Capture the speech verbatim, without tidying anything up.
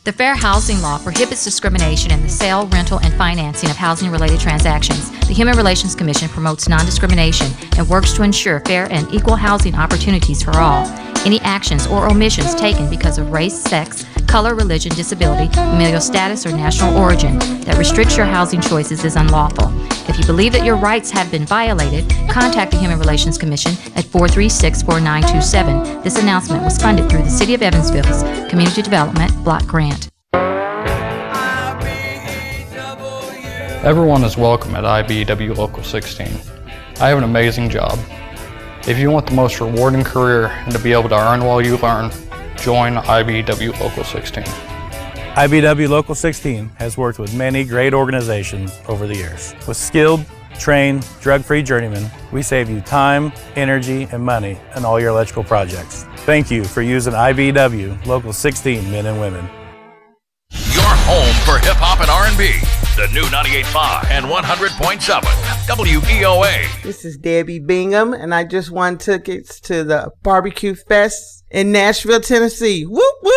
The Fair Housing Law prohibits discrimination in the sale, rental, and financing of housing-related transactions. The Human Relations Commission promotes non-discrimination and works to ensure fair and equal housing opportunities for all. Any actions or omissions taken because of race, sex, color, religion, disability, familial status, or national origin that restricts your housing choices is unlawful. If you believe that your rights have been violated, contact the Human Relations Commission at four three six, four nine two seven. This announcement was funded through the City of Evansville's Community Development Block Grant. Everyone is welcome at I B E W Local sixteen. I have an amazing job. If you want the most rewarding career and to be able to earn while you learn, join I B E W Local sixteen. I B E W Local sixteen has worked with many great organizations over the years. With skilled, trained, drug-free journeymen, we save you time, energy, and money on all your electrical projects. Thank you for using I B E W Local sixteen men and women. Your home for hip-hop and R and B. The new ninety-eight point five and one hundred point seven W E O A. This is Debbie Bingham, and I just won tickets to the Barbecue Fest in Nashville, Tennessee. Whoop, whoop.